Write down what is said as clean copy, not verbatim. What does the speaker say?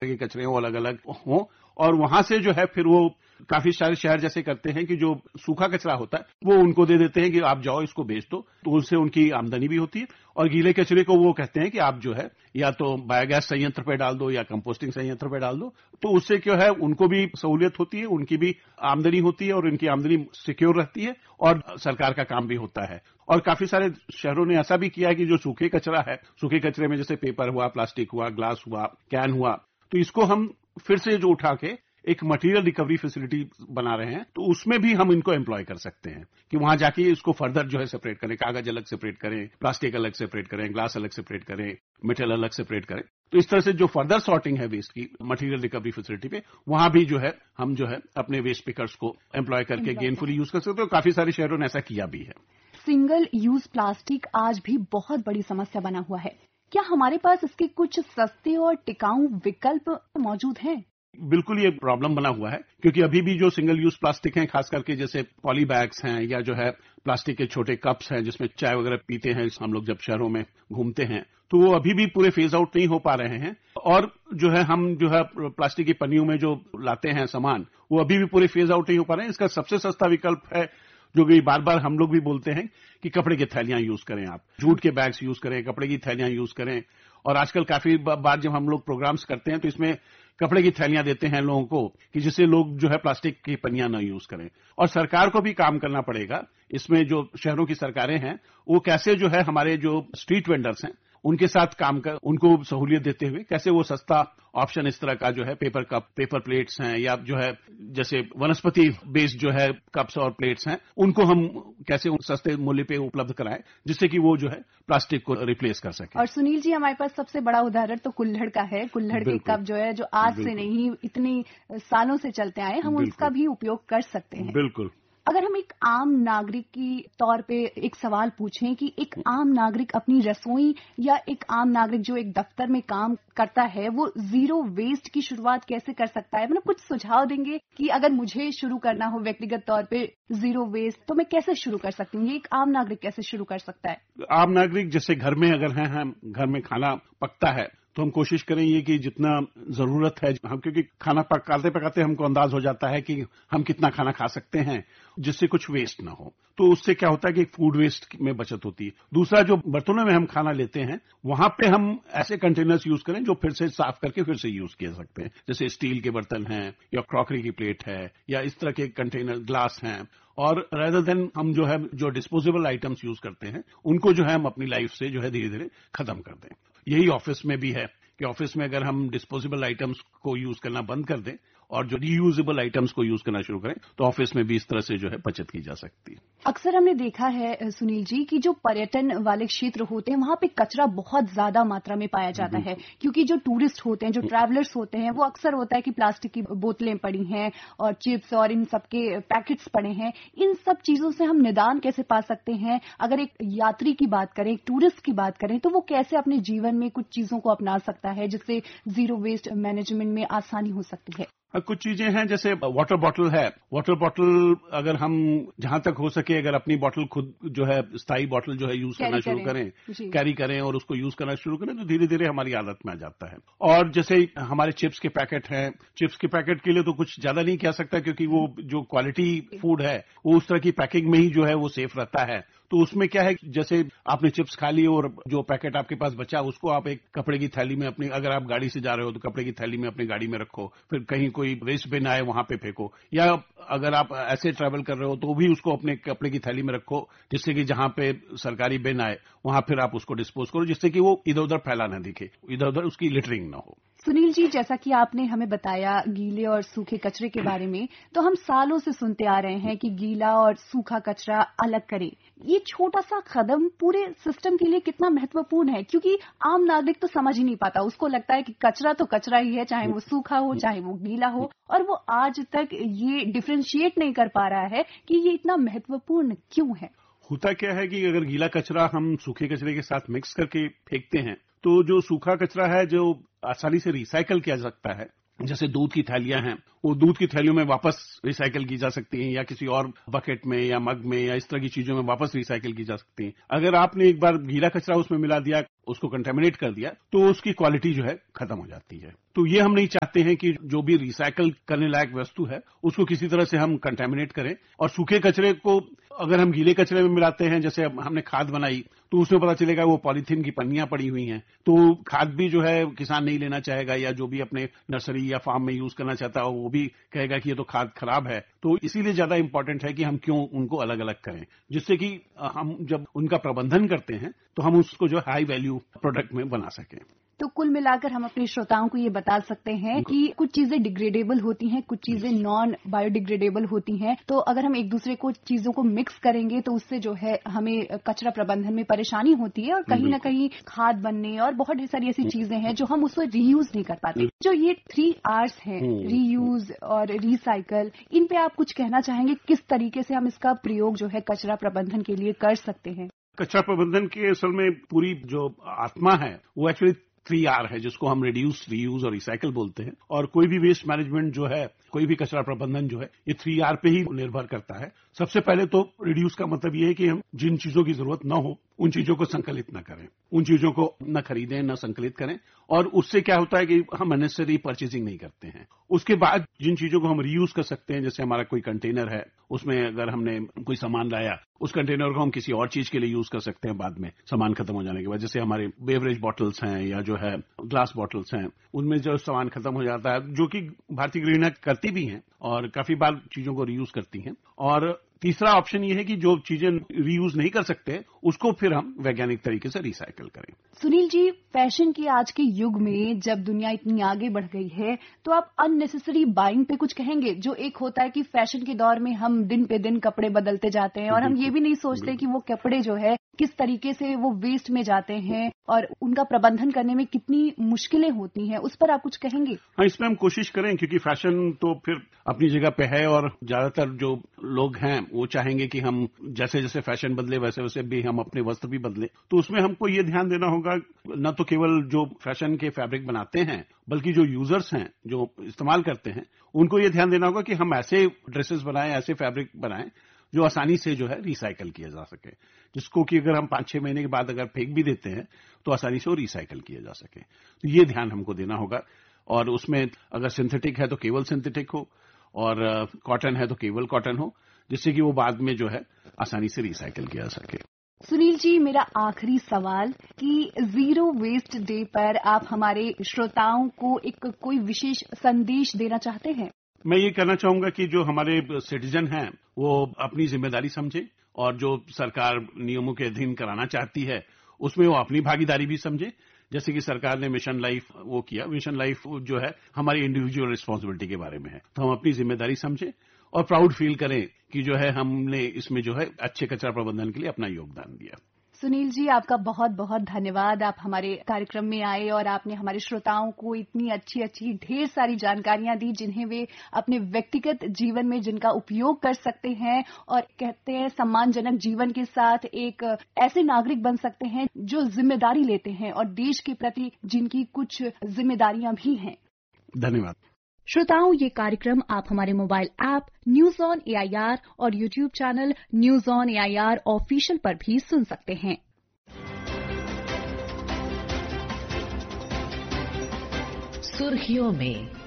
के कचरे वो अलग अलग हों, और वहां से जो है फिर वो काफी सारे शहर जैसे करते हैं कि जो सूखा कचरा होता है वो उनको दे देते हैं कि आप जाओ इसको बेच दो, तो उससे उनकी आमदनी भी होती है। और गीले कचरे को वो कहते हैं कि आप जो है या तो बायोगैस संयंत्र पे डाल दो या कंपोस्टिंग संयंत्र पे डाल दो, तो उससे क्या है उनको भी सहूलियत होती है, उनकी भी आमदनी होती है और उनकी आमदनी सिक्योर रहती है और सरकार का काम भी होता है। और काफी सारे शहरों ने ऐसा भी किया है कि जो सूखे कचरा है, सूखे कचरे में जैसे पेपर हुआ, प्लास्टिक हुआ, ग्लास हुआ, कैन हुआ, तो इसको हम फिर से जो उठा के एक मटेरियल रिकवरी फैसिलिटी बना रहे हैं, तो उसमें भी हम इनको एम्प्लॉय कर सकते हैं कि वहां जाके इसको फर्दर जो है सेपरेट करें, कागज अलग सेपरेट करें, प्लास्टिक अलग सेपरेट करें, ग्लास अलग सेपरेट करें, मेटल अलग सेपरेट करें। तो इस तरह से जो फर्दर सॉर्टिंग है वेस्ट की मटेरियल रिकवरी फैसिलिटी पे, वहां भी जो है हम जो है अपने वेस्ट पिकर्स को एम्प्लॉय करके गेनफुली यूज कर सकते हो। काफी सारे शहरों ने ऐसा किया भी है। सिंगल यूज प्लास्टिक आज भी बहुत बड़ी समस्या बना हुआ है। क्या हमारे पास इसके कुछ सस्ते और टिकाऊ विकल्प मौजूद हैं? बिल्कुल ये प्रॉब्लम बना हुआ है, क्योंकि अभी भी जो सिंगल यूज प्लास्टिक हैं, खास करके जैसे पॉली बैग्स हैं या जो है प्लास्टिक के छोटे कप्स हैं जिसमें चाय वगैरह पीते हैं हम लोग जब शहरों में घूमते हैं, तो वो अभी भी पूरे फेज आउट नहीं हो पा रहे हैं। और जो है हम जो है प्लास्टिक की पन्नियों में जो लाते हैं सामान, वो अभी भी पूरे फेज आउट नहीं हो पा रहे हैं। इसका सबसे सस्ता विकल्प है, जो कि बार बार हम लोग भी बोलते हैं, कि कपड़े की थैलियां यूज करें, आप जूट के बैग्स यूज करें, कपड़े की थैलियां यूज करें। और आजकल काफी बार जब हम लोग प्रोग्राम्स करते हैं तो इसमें कपड़े की थैलियां देते हैं लोगों को कि जिससे लोग जो है प्लास्टिक की पन्नियां न यूज करें। और सरकार को भी काम करना पड़ेगा इसमें, जो शहरों की सरकारें हैं वो कैसे जो है हमारे जो स्ट्रीट वेंडर्स हैं उनके साथ काम कर उनको सहूलियत देते हुए कैसे वो सस्ता ऑप्शन इस तरह का जो है पेपर कप, पेपर प्लेट्स हैं या जो है जैसे वनस्पति बेस्ड जो है कप्स और प्लेट्स हैं, उनको हम कैसे सस्ते मूल्य पे उपलब्ध कराएं जिससे कि वो जो है प्लास्टिक को रिप्लेस कर सके। और सुनील जी, हमारे पास सबसे बड़ा उदाहरण तो कुल्हड़ का है। कुल्हड़ के कप जो है, जो आज से नहीं इतनी सालों से चलते आए, हम उसका भी उपयोग कर सकते हैं। बिल्कुल। अगर हम एक आम नागरिक की तौर पे एक सवाल पूछें कि एक आम नागरिक अपनी रसोई या एक आम नागरिक जो एक दफ्तर में काम करता है, वो जीरो वेस्ट की शुरुआत कैसे कर सकता है? मतलब कुछ सुझाव देंगे कि अगर मुझे शुरू करना हो व्यक्तिगत तौर पे जीरो वेस्ट, तो मैं कैसे शुरू कर सकती हूँ? ये एक आम नागरिक कैसे शुरू कर सकता है? आम नागरिक जैसे घर में अगर हैं, हम घर में खाना पकता है तो हम कोशिश करेंगे कि जितना जरूरत है हम, क्योंकि खाना पकाते पकाते हमको अंदाज हो जाता है कि हम कितना खाना खा सकते हैं जिससे कुछ वेस्ट ना हो। तो उससे क्या होता है कि फूड वेस्ट में बचत होती है। दूसरा, जो बर्तनों में हम खाना लेते हैं वहां पे हम ऐसे कंटेनर्स यूज करें जो फिर से साफ करके फिर से यूज किए सकते हैं, जैसे स्टील के बर्तन हैं या क्रॉकरी की प्लेट है या इस तरह के कंटेनर ग्लास हैं। और रेदर देन हम जो है जो डिस्पोजेबल आइटम्स यूज करते हैं उनको जो है हम अपनी लाइफ से जो है धीरे धीरे खत्म कर दें। यही ऑफिस में भी है कि ऑफिस में अगर हम डिस्पोजेबल आइटम्स को यूज करना बंद कर दें और जो रीयूजेबल आइटम्स को यूज करना शुरू करें तो ऑफिस में भी इस तरह से जो है बचत की जा सकती है। अक्सर हमने देखा है सुनील जी कि जो पर्यटन वाले क्षेत्र होते हैं वहां पे कचरा बहुत ज्यादा मात्रा में पाया जाता है, क्योंकि जो टूरिस्ट होते हैं, जो ट्रैवलर्स होते हैं, वो अक्सर होता है कि प्लास्टिक की बोतलें पड़ी हैं और चिप्स और इन सब के पैकेट्स पड़े हैं। इन सब चीजों से हम निदान कैसे पा सकते हैं? अगर एक यात्री की बात करें, एक टूरिस्ट की बात करें, तो वो कैसे अपने जीवन में कुछ चीजों को अपना सकता है जिससे जीरो वेस्ट मैनेजमेंट में आसानी हो सकती है? कुछ चीजें हैं, जैसे वाटर बॉटल है। वाटर बॉटल अगर हम जहां तक हो सके अगर अपनी बॉटल खुद जो है स्थायी बॉटल जो है यूज करना शुरू करें, कैरी करें और उसको यूज करना शुरू करें तो धीरे धीरे हमारी आदत में आ जाता है। और जैसे हमारे चिप्स के पैकेट हैं, चिप्स के पैकेट के लिए तो कुछ ज्यादा नहीं कह सकता क्योंकि वो जो क्वालिटी फूड है वो उस तरह की पैकिंग में ही जो है वो सेफ रहता है। तो उसमें क्या है, जैसे आपने चिप्स खा ली और जो पैकेट आपके पास बचा उसको आप एक कपड़े की थैली में अपनी, अगर आप गाड़ी से जा रहे हो तो कपड़े की थैली में अपनी गाड़ी में रखो, फिर कहीं कोई वेस्ट बिन आए वहां पे फेंको, या अगर आप ऐसे ट्रैवल कर रहे हो तो भी उसको अपने कपड़े की थैली में रखो जिससे कि जहां पे सरकारी बिन आए वहां फिर आप उसको डिस्पोज करो जिससे कि वो इधर उधर फैला ना दिखे, इधर उधर उसकी लिटरिंग ना हो। सुनील जी, जैसा कि आपने हमें बताया गीले और सूखे कचरे के बारे में, तो हम सालों से सुनते आ रहे हैं कि गीला और सूखा कचरा अलग करें। ये छोटा सा कदम पूरे सिस्टम के लिए कितना महत्वपूर्ण है, क्योंकि आम नागरिक तो समझ ही नहीं पाता। उसको लगता है कि कचरा तो कचरा ही है, चाहे वो सूखा हो चाहे वो गीला हो, और वो आज तक ये डिफरेंशिएट नहीं कर पा रहा है कि ये इतना महत्वपूर्ण क्यों है। होता क्या है कि अगर गीला कचरा हम सूखे कचरे के साथ मिक्स करके फेंकते हैं तो जो सूखा कचरा है जो आसानी से रिसाइकल किया जा सकता है जैसे दूध की थैलियां हैं, वो दूध की थैलियों में वापस रिसाइकिल की जा सकती हैं, या किसी और बकेट में या मग में या इस तरह की चीजों में वापस रिसाइकिल की जा सकती हैं। अगर आपने एक बार गीला कचरा उसमें मिला दिया, उसको कंटेमिनेट कर दिया, तो उसकी क्वालिटी जो है खत्म हो जाती है। तो ये हम नहीं चाहते हैं कि जो भी रिसाइकिल करने लायक वस्तु है उसको किसी तरह से हम कंटेमिनेट करें। और सूखे कचरे को अगर हम गीले कचरे में मिलाते हैं, जैसे हमने खाद बनाई, तो उसमें पता चलेगा वो पॉलीथीन की पन्नियां पड़ी हुई हैं, तो खाद भी जो है किसान नहीं लेना चाहेगा, या जो भी अपने नर्सरी या फार्म में यूज करना चाहता हो वो भी कहेगा कि ये तो खाद खराब है। तो इसीलिए ज्यादा इंपॉर्टेंट है कि हम क्यों उनको अलग अलग करें, जिससे कि हम जब उनका प्रबंधन करते हैं तो हम उसको जो हाई वैल्यू प्रोडक्ट में बना सकें। तो कुल मिलाकर हम अपने श्रोताओं को ये बता सकते हैं कि कुछ चीजें डिग्रेडेबल होती हैं, कुछ चीजें नॉन बायोडिग्रेडेबल होती हैं। तो अगर हम एक दूसरे को चीजों को मिक्स करेंगे तो उससे जो है हमें कचरा प्रबंधन में परेशानी होती है, और कहीं ना कहीं खाद बनने और बहुत सारी ऐसी चीजें हैं जो हम उसको रीयूज नहीं कर पाते। जो ये 3 Rs हैं, रीयूज और रिसाइकल, इन पे आप कुछ कहना चाहेंगे? किस तरीके से हम इसका प्रयोग जो है कचरा प्रबंधन के लिए कर सकते हैं? कचरा प्रबंधन के असल में पूरी जो आत्मा है वो एक्चुअली 3R है, जिसको हम रिड्यूस, रीयूज और रिसाइकल बोलते हैं। और कोई भी वेस्ट मैनेजमेंट जो है, कोई भी कचरा प्रबंधन जो है, ये 3R पे ही निर्भर करता है। सबसे पहले तो रिड्यूस का मतलब ये है कि हम जिन चीजों की जरूरत न हो उन चीजों को संकलित न करें, उन चीजों को न खरीदें, न संकलित करें। और उससे क्या होता है कि हम अननेसेसरी परचेजिंग नहीं करते हैं। उसके बाद जिन चीजों को हम रीयूज कर सकते हैं, जैसे हमारा कोई कंटेनर है, उसमें अगर हमने कोई सामान लाया, उस कंटेनर को हम किसी और चीज के लिए यूज कर सकते हैं बाद में, सामान खत्म हो जाने के बाद। जैसे हमारे बेवरेज बॉटल्स हैं या जो है ग्लास बॉटल्स हैं, उनमें जो सामान खत्म हो जाता है, जो कि भारतीय गृहिणियां करती भी हैं और काफी बार चीजों को रीयूज करती हैं। और तीसरा ऑप्शन ये है कि जो चीजें रीयूज नहीं कर सकते उसको फिर हम वैज्ञानिक तरीके से रिसाइकिल करें। सुनील जी, फैशन के आज के युग में जब दुनिया इतनी आगे बढ़ गई है, तो आप अननेसेसरी बाइंग पे कुछ कहेंगे? जो एक होता है कि फैशन के दौर में हम दिन पे दिन कपड़े बदलते जाते हैं और हम ये भी नहीं सोचते कि वो कपड़े जो है किस तरीके से वो वेस्ट में जाते हैं और उनका प्रबंधन करने में कितनी मुश्किलें होती हैं, उस पर आप कुछ कहेंगे? हाँ, इसमें हम कोशिश करें, क्योंकि फैशन तो फिर अपनी जगह पे है और ज्यादातर जो लोग हैं वो चाहेंगे कि हम जैसे जैसे फैशन बदले वैसे वैसे भी हम अपने वस्त्र भी बदले। तो उसमें हमको ये ध्यान देना होगा, न तो केवल जो फैशन के फैब्रिक बनाते हैं बल्कि जो यूजर्स हैं, जो इस्तेमाल करते हैं, उनको ये ध्यान देना होगा कि हम ऐसे ड्रेसेस बनाएं, ऐसे फैब्रिक बनाएं जो आसानी से जो है रिसाइकिल किया जा सके, जिसको कि अगर हम 5-6 महीने के बाद अगर फेंक भी देते हैं तो आसानी से वो रिसाइकिल किया जा सके। तो ये ध्यान हमको देना होगा। और उसमें अगर सिंथेटिक है तो केवल सिंथेटिक हो, और कॉटन है तो केवल कॉटन हो, जिससे कि वो बाद में जो है आसानी से रिसाइकिल किया जा सके। सुनील जी, मेरा आखिरी सवाल कि जीरो वेस्ट डे पर आप हमारे श्रोताओं को एक कोई विशेष संदेश देना चाहते हैं? मैं ये कहना चाहूंगा कि जो हमारे सिटीजन हैं वो अपनी जिम्मेदारी समझे, और जो सरकार नियमों के अधीन कराना चाहती है उसमें वो अपनी भागीदारी भी समझे। जैसे कि सरकार ने मिशन लाइफ वो किया, मिशन लाइफ जो है हमारी इंडिविजुअल रिस्पांसिबिलिटी के बारे में है, तो हम अपनी जिम्मेदारी समझें और प्राउड फील करें कि जो है हमने इसमें जो है अच्छे कचरा प्रबंधन के लिए अपना योगदान दिया। सुनील जी, आपका बहुत बहुत धन्यवाद। आप हमारे कार्यक्रम में आए और आपने हमारे श्रोताओं को इतनी अच्छी अच्छी ढेर सारी जानकारियां दी, जिन्हें वे अपने व्यक्तिगत जीवन में जिनका उपयोग कर सकते हैं, और कहते हैं सम्मानजनक जीवन के साथ एक ऐसे नागरिक बन सकते हैं जो जिम्मेदारी लेते हैं और देश के प्रति जिनकी कुछ जिम्मेदारियां भी हैं। धन्यवाद। श्रोताओं, ये कार्यक्रम आप हमारे mobile app news on AIR और YouTube channel news on AIR official पर भी सुन सकते हैं। सुर्खियों में